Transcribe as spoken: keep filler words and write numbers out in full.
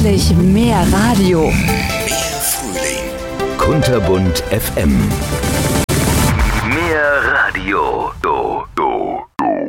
Endlich mehr Radio. Mehr Frühling. Kunterbunt F M.